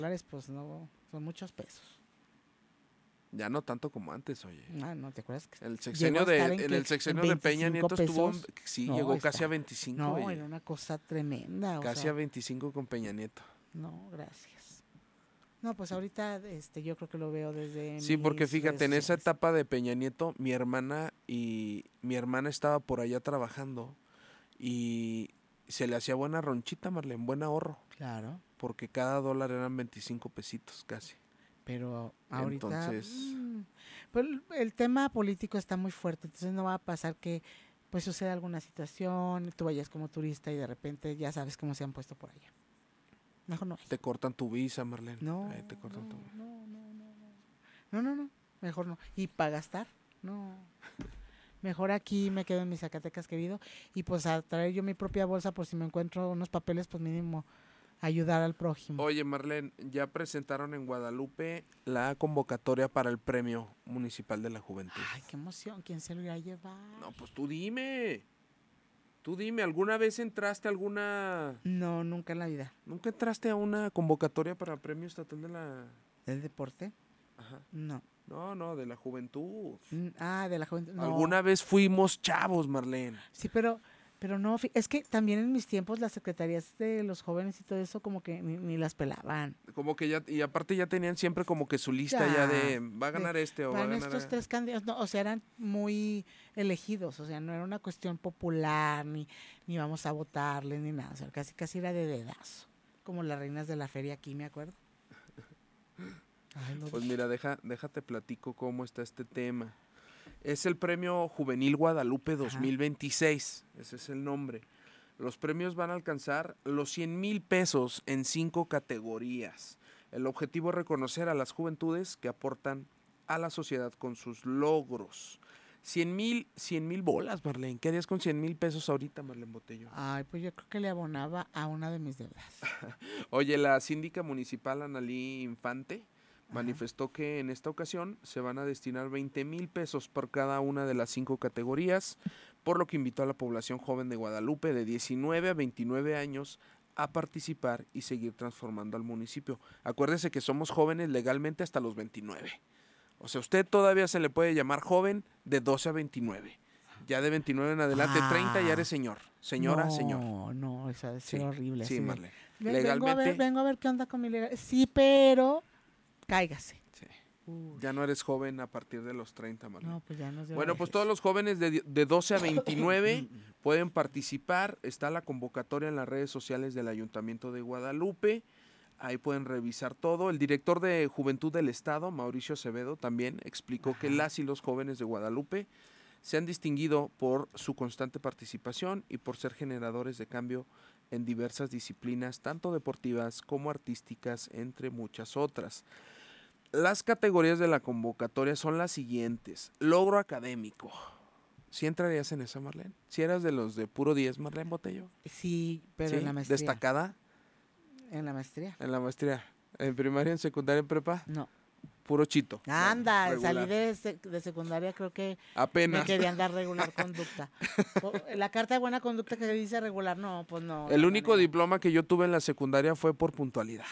dólares, pues no, son muchos pesos. Ya no tanto como antes, oye. No, ¿te acuerdas? Que En el sexenio de Peña Nieto estuvo, no, llegó casi a 25. No, oye. era una cosa tremenda. Casi a 25 con Peña Nieto. No, gracias. No, pues ahorita yo creo que lo veo desde Sí, porque fíjate, en esa sociales. etapa de Peña Nieto, mi hermana estaba por allá trabajando y se le hacía buena ronchita, Marlene, buen ahorro. Claro. Porque cada dólar eran 25 pesitos casi. Pero ahorita entonces pues el tema político está muy fuerte, entonces no va a pasar que pues suceda alguna situación, tú vayas como turista y de repente ya sabes cómo se han puesto por allá. Mejor no. Te cortan tu visa, Marlene. No, Ahí te cortan tu visa. No, mejor no. Y para gastar, no. Mejor aquí me quedo en mis Zacatecas, querido, y pues a traer yo mi propia bolsa por si me encuentro unos papeles, pues mínimo ayudar al prójimo. Oye, Marlene, ya presentaron en Guadalupe la convocatoria para el Premio Municipal de la Juventud. Ay, qué emoción, ¿quién se lo irá a llevar? No, pues tú dime, ¿alguna vez entraste a alguna...? No, nunca en la vida. ¿Nunca entraste a una convocatoria para el Premio Estatal de la...? ¿Del deporte? Ajá. No. No, de la juventud. De la juventud. No. Alguna vez fuimos chavos, Marlene. Sí, pero no, es que también en mis tiempos las secretarías de los jóvenes y todo eso como que ni las pelaban. Como que ya, y aparte ya tenían siempre como que su lista ya de, va a ganar este o va a ganar... estos tres candidatos, no, o sea, eran muy elegidos, o sea, no era una cuestión popular, ni vamos a votarle, ni nada, o sea, casi era de dedazo, como las reinas de la feria aquí, me acuerdo. Ay, pues mira, déjate platico cómo está este tema. Es el Premio Juvenil Guadalupe 2026, ese es el nombre. Los premios van a alcanzar los 100,000 pesos en 5 categorías. El objetivo es reconocer a las juventudes que aportan a la sociedad con sus logros. 100,000 bolas, Marlene. ¿Qué harías con 100,000 pesos ahorita, Marlene Botello? Ay, pues yo creo que le abonaba a una de mis deudas. Oye, la síndica municipal Analí Infante manifestó que en esta ocasión se van a destinar 20,000 pesos por cada una de las 5 categorías, por lo que invitó a la población joven de Guadalupe de 19 a 29 años a participar y seguir transformando al municipio. Acuérdese que somos jóvenes legalmente hasta los 29. O sea, usted todavía se le puede llamar joven de 12 a 29. Ya de 29 en adelante, 30 ya eres señor. Señora, señor. No, eso ha de ser horrible. Sí, Marlene. Legalmente. Vengo a ver qué onda con mi legal. Sí, pero cáigase. Sí. Ya no eres joven a partir de los 30, Marlene. No, pues ya no. Bueno, pues todos los jóvenes de 12 a 29 pueden participar. Está la convocatoria en las redes sociales del Ayuntamiento de Guadalupe. Ahí pueden revisar todo. El director de Juventud del Estado, Mauricio Acevedo, también explicó que las y los jóvenes de Guadalupe se han distinguido por su constante participación y por ser generadores de cambio en diversas disciplinas, tanto deportivas como artísticas, entre muchas otras. Las categorías de la convocatoria son las siguientes. Logro académico. ¿Sí entrarías en esa, Marlene? ¿Sí eras de los de puro 10, Marlene Botello? Sí, pero ¿Sí? en la maestría. ¿Destacada? En la maestría. En la maestría. ¿En primaria, en secundaria, en prepa? No. Puro chito. Anda, bueno, salí de secundaria, creo que apenas me querían dar regular conducta. La carta de buena conducta que dice regular, no, pues no. El único diploma que yo tuve en la secundaria fue por puntualidad.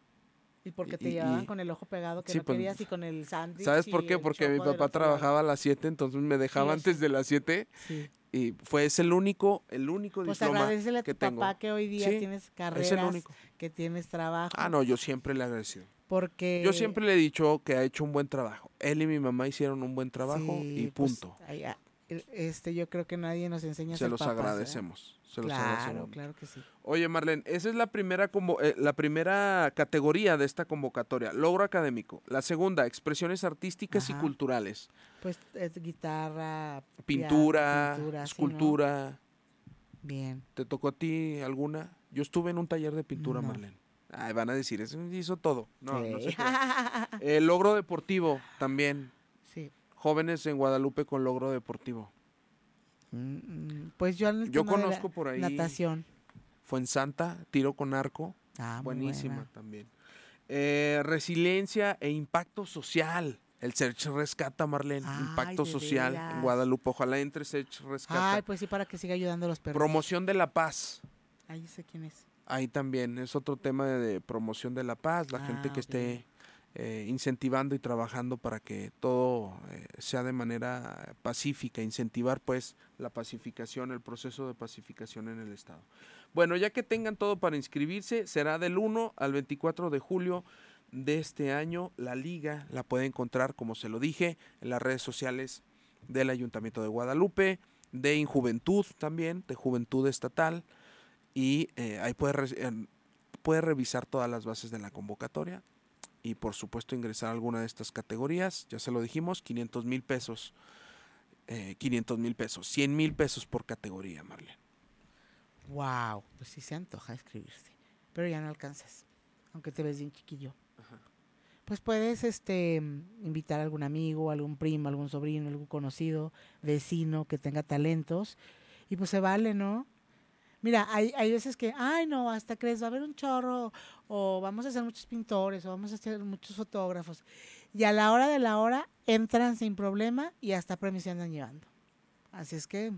Y porque te llevaban con el ojo pegado que sí, no querías y con el sándwich. ¿Sabes por qué? Porque mi papá trabajaba a las 7, entonces me dejaba antes de las 7. Sí. Y es el único pues diploma agradecele a tu papá que hoy día tienes carreras, es el único. Que tienes trabajo. Ah, no, yo siempre le agradecido. Porque yo siempre le he dicho que ha hecho un buen trabajo. Él y mi mamá hicieron un buen trabajo y punto. Pues, yo creo que nadie nos enseña a ser papás. Se los agradecemos. Claro que sí. Oye, Marlene, esa es la primera categoría de esta convocatoria, logro académico. La segunda, expresiones artísticas y culturales. Pues guitarra, pintura, escultura. ¿Sí, no? Bien. ¿Te tocó a ti alguna? Yo estuve en un taller de pintura, no. Marlene. Ay, van a decir, eso hizo todo. No, no sé qué. El logro deportivo también. Sí. Jóvenes en Guadalupe con logro deportivo. Pues yo conozco por ahí. Natación. Fuensanta, tiro con arco. Buenísima también. Resiliencia e impacto social. El Search Rescata, Marlene. Impacto social en Guadalupe. Ojalá entre Search Rescata. Ay, pues sí, para que siga ayudando a los perros. Promoción de la paz. Ahí sé quién es. Ahí también es otro tema de promoción de la paz, la gente que esté incentivando y trabajando para que todo sea de manera pacífica, incentivar pues la pacificación, el proceso de pacificación en el estado. Bueno, ya que tengan todo para inscribirse, será del 1 al 24 de julio de este año. La liga la puede encontrar, como se lo dije, en las redes sociales del Ayuntamiento de Guadalupe, de Injuventud también, de Juventud Estatal, y ahí puede revisar todas las bases de la convocatoria y por supuesto ingresar a alguna de estas categorías. Ya se lo dijimos, 500,000 pesos, 500,000 pesos, 100,000 pesos por categoría, Marlene. Wow, pues sí se antoja escribirse, pero ya no alcanzas, aunque te ves bien chiquillo. Ajá. Pues puedes invitar a algún amigo, algún primo, algún sobrino, algún conocido, vecino que tenga talentos, y pues se vale, ¿no? Mira, hay veces que, ay no, hasta crees, va a haber un chorro, o vamos a hacer muchos pintores, o vamos a hacer muchos fotógrafos, y a la hora de la hora entran sin problema y hasta premios se andan llevando. Así es que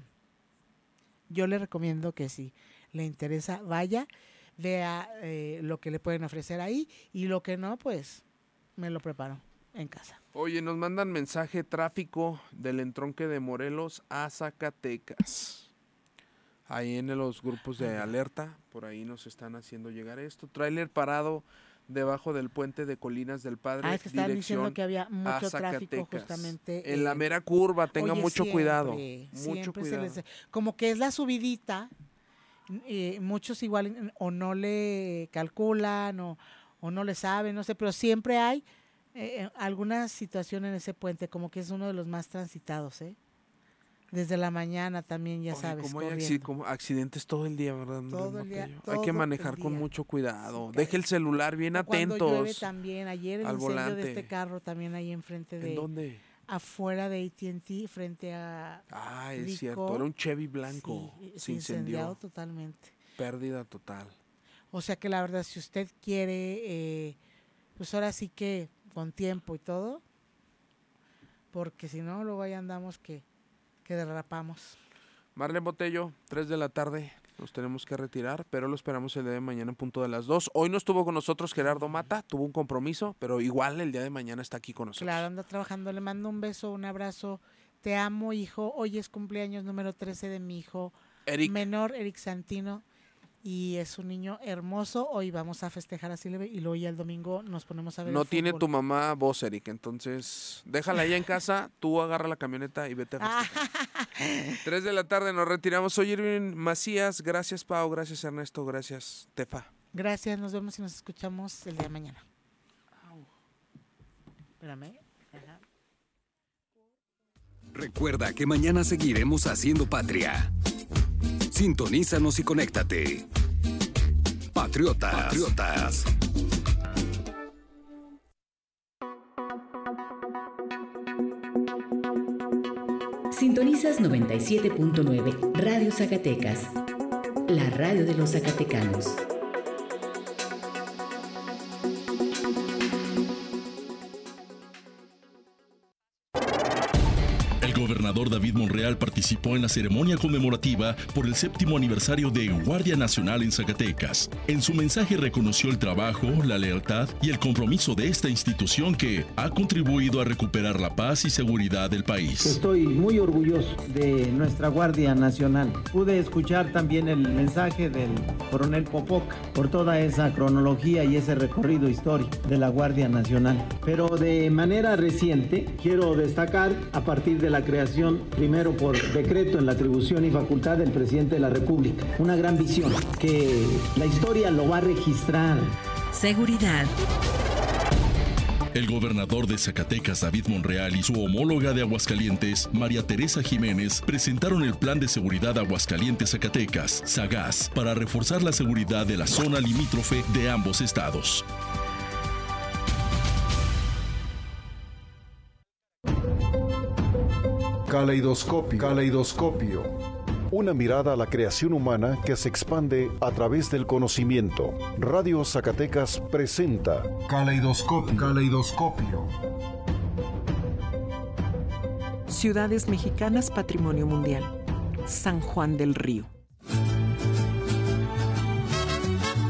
yo le recomiendo que si le interesa, vaya, vea lo que le pueden ofrecer ahí, y lo que no, pues me lo preparo en casa. Oye, nos mandan mensaje: tráfico del entronque de Morelos a Zacatecas. Ahí en los grupos de alerta, por ahí nos están haciendo llegar esto. Tráiler parado debajo del puente de Colinas del Padre, es que estaban dirección diciendo que había mucho tráfico Zacatecas. justamente. En la mera curva, tenga Oye, mucho cuidado. Siempre Mucho cuidado. como que es la subidita, muchos igual o no le calculan o no le saben, no sé, pero siempre hay alguna situación en ese puente, como que es uno de los más transitados, Desde la mañana también, ya sabes, como hay corriendo. accidentes todo el día, ¿verdad? Todo el día, Hay que manejar con mucho cuidado. Deje el celular bien atentos. Cuando llueve también, ayer el al incendio volante. de este carro también ahí enfrente de... ¿En dónde? Afuera de AT&T, frente a... Es Rico. cierto, era un Chevy blanco, se incendió. Totalmente. Pérdida total. O sea que la verdad, si usted quiere, pues ahora sí que con tiempo y todo, porque si no, luego ahí andamos que derrapamos. Marlene Botello, 3 de la tarde, nos tenemos que retirar, pero lo esperamos el día de mañana en punto de las 2. Hoy no estuvo con nosotros Gerardo Mata, tuvo un compromiso, pero igual el día de mañana está aquí con nosotros. Claro, anda trabajando, le mando un beso, un abrazo, te amo, hijo. Hoy es cumpleaños número 13 de mi hijo menor, Eric Santino, y es un niño hermoso. Hoy vamos a festejar así leve y luego ya el domingo nos ponemos a ver. No tiene tu mamá voz, Eric, entonces déjala allá en casa, tú agarra la camioneta y vete a festejar. 3 de la tarde nos retiramos. Soy Irving Macías, gracias Pau, gracias Ernesto, gracias Tefa. Gracias, nos vemos y nos escuchamos el día de mañana. Espérame. Ajá. Recuerda que mañana seguiremos haciendo patria. Sintonízanos y conéctate. Patriotas. Sintonizas 97.9 Radio Zacatecas, la radio de los zacatecanos. El gobernador David Monreal participó en la ceremonia conmemorativa por el 7º aniversario de Guardia Nacional en Zacatecas. En su mensaje reconoció el trabajo, la lealtad y el compromiso de esta institución que ha contribuido a recuperar la paz y seguridad del país. Estoy muy orgulloso de nuestra Guardia Nacional. Pude escuchar también el mensaje del coronel Popoca por toda esa cronología y ese recorrido histórico de la Guardia Nacional. Pero de manera reciente quiero destacar a partir de la creación, primero por decreto en la atribución y facultad del presidente de la República, una gran visión que la historia lo va a registrar. Seguridad. El gobernador de Zacatecas, David Monreal, y su homóloga de Aguascalientes, María Teresa Jiménez, presentaron el Plan de Seguridad Aguascalientes-Zacatecas, SAGAS, para reforzar la seguridad de la zona limítrofe de ambos estados. Caleidoscopio. Una mirada a la creación humana que se expande a través del conocimiento. Radio Zacatecas presenta Caleidoscopio. Ciudades mexicanas Patrimonio Mundial. San Juan del Río.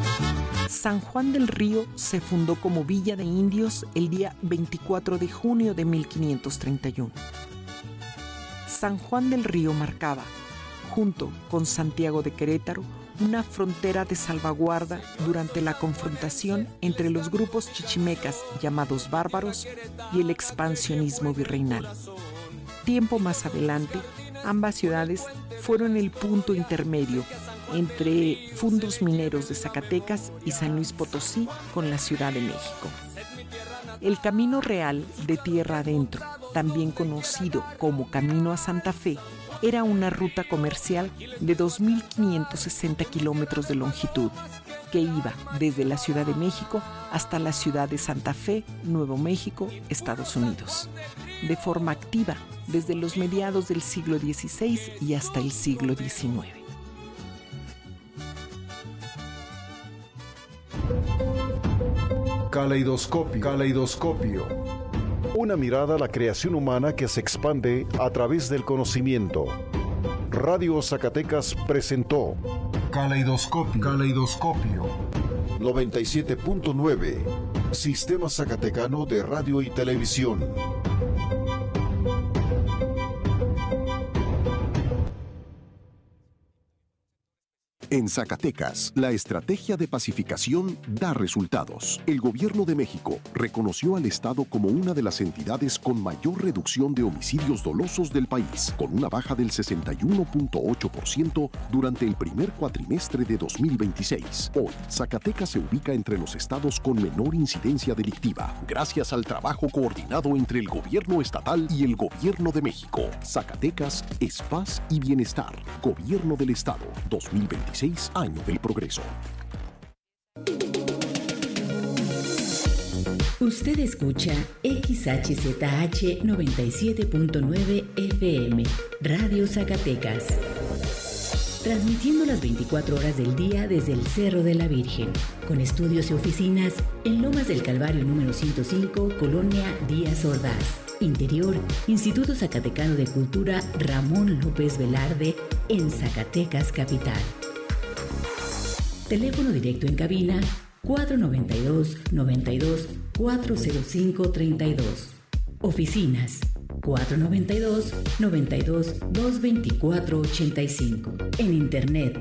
San Juan del Río se fundó como villa de indios el día 24 de junio de 1531. San Juan del Río marcaba, junto con Santiago de Querétaro, una frontera de salvaguarda durante la confrontación entre los grupos chichimecas llamados bárbaros y el expansionismo virreinal. Tiempo más adelante, ambas ciudades fueron el punto intermedio entre fundos mineros de Zacatecas y San Luis Potosí con la Ciudad de México. El Camino Real de Tierra Adentro, también conocido como Camino a Santa Fe, era una ruta comercial de 2.560 kilómetros de longitud que iba desde la Ciudad de México hasta la ciudad de Santa Fe, Nuevo México, Estados Unidos, de forma activa desde los mediados del siglo XVI y hasta el siglo XIX. Caleidoscopio. Una mirada a la creación humana que se expande a través del conocimiento. Radio Zacatecas presentó Caleidoscopio. 97.9. Sistema Zacatecano de Radio y Televisión. En Zacatecas, la estrategia de pacificación da resultados. El Gobierno de México reconoció al Estado como una de las entidades con mayor reducción de homicidios dolosos del país, con una baja del 61.8% durante el primer cuatrimestre de 2026. Hoy, Zacatecas se ubica entre los estados con menor incidencia delictiva, gracias al trabajo coordinado entre el Gobierno estatal y el Gobierno de México. Zacatecas es paz y bienestar. Gobierno del Estado, 2026. Año del progreso. Usted escucha XHZH 97.9 FM, Radio Zacatecas. Transmitiendo las 24 horas del día desde el Cerro de la Virgen, con estudios y oficinas en Lomas del Calvario número 105, Colonia Díaz Ordaz. Interior, Instituto Zacatecano de Cultura Ramón López Velarde, en Zacatecas Capital. Teléfono directo en cabina 492-92-405-32. Oficinas 492-92-224-85. En internet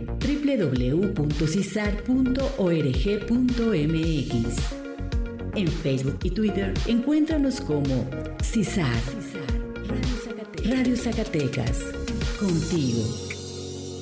www.cisar.org.mx. En Facebook y Twitter encuéntranos como CISAR. Radio Zacatecas. Contigo.